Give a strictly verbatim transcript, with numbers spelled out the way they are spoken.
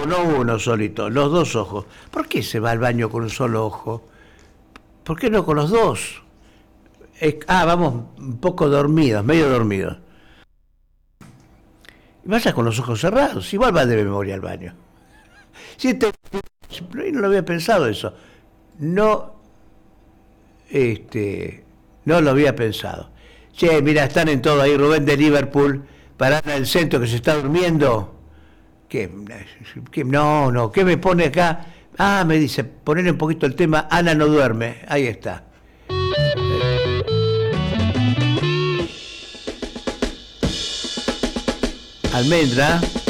no uno solito, los dos ojos. ¿Por qué se va al baño con un solo ojo? ¿Por qué no con los dos? Es- ah, vamos un poco dormidos, medio dormidos. Y vaya con los ojos cerrados, igual va de memoria al baño. Si este- no lo había pensado eso. No, este, no lo había pensado. Che, mira, están en todo ahí, Rubén de Liverpool, para el centro que se está durmiendo. ¿Qué? ¿Qué? No, no, ¿qué me pone acá? Ah, me dice, ponerle un poquito el tema, Ana no duerme. Ahí está. Almendra.